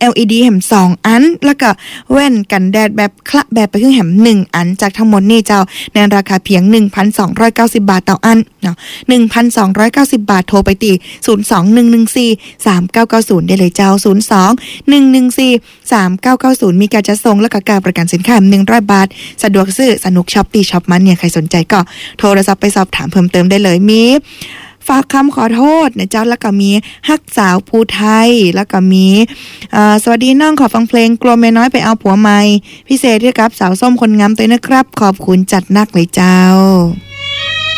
LED แหม2อันแล้วก็แว่นกันแดดแบบคละแบบไปครึ่งแหม1อันจากทั้งหมดนี่เจ้าในราคาเพียง 1,290 บาทต่ออันเนาะ 1,290 บาทโทรไปตี02-114-3990ได้เลยเจ้า02-114-3990มีการจัดส่งและก็การประกันสินค้า100บาทสะดวกซื้อสนุกช็อปปี้ช็อปมันเนี่ยใครสนใจก็โทรศัพท์ไปสอบถามเพิ่มเติมได้เลยมีฝากคำขอโทษนะเจ้าแล้วก็มีฮักสาวภูไทยแล้วก็มีสวัสดีน้องขอฟังเพลงกลัวเมียน้อยไปเอาผัวใหม่พิเศษให้กับสาวส้มคนงามตัวนะครับขอบคุณจัดหนักเลยเจ้า